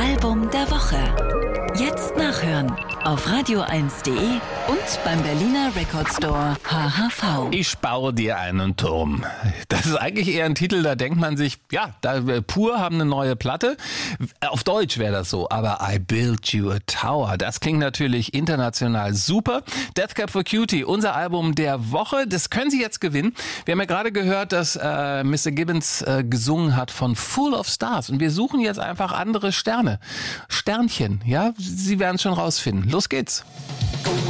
Album der Woche. Jetzt nachhören auf radio1.de und beim Berliner Record Store HHV. Ich baue dir einen Turm. Das ist eigentlich eher ein Titel, da denkt man sich, ja, Pur haben eine neue Platte. Auf Deutsch wäre das so, aber I Built You a Tower. Das klingt natürlich international super. Death Cab for Cutie, unser Album der Woche. Das können Sie jetzt gewinnen. Wir haben ja gerade gehört, dass Mr. Gibbons gesungen hat von Full of Stars. Und wir suchen jetzt einfach andere Sterne. Sternchen, ja? Sie werden es schon rausfinden. Los geht's.